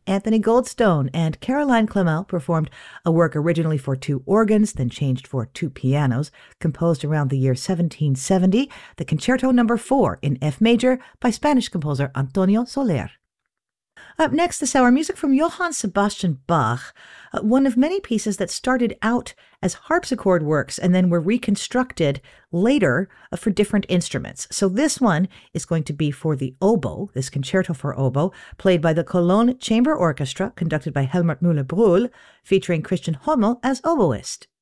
Anthony Goldstone and Caroline Clemel performed a work originally for two organs, then changed for two pianos, composed around the year 1770, the Concerto No. 4 in F major by Spanish composer Antonio Soler. Up next this hour, music from Johann Sebastian Bach, one of many pieces that started out as harpsichord works and then were reconstructed later for different instruments. So this one is going to be for the oboe, this concerto for oboe, played by the Cologne Chamber Orchestra, conducted by Helmut Müller-Brühl, featuring Christian Hummel as oboist.